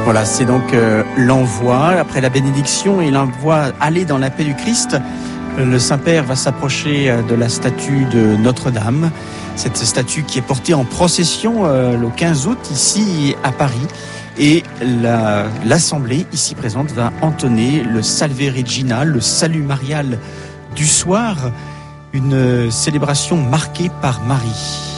Voilà, c'est donc l'envoi. Après la bénédiction et l'envoi aller dans la paix du Christ, le Saint-Père va s'approcher de la statue de Notre-Dame. Cette statue qui est portée en procession le 15 août ici à Paris. Et l'Assemblée ici présente va entonner le Salve Regina, le salut marial du soir, une célébration marquée par Marie.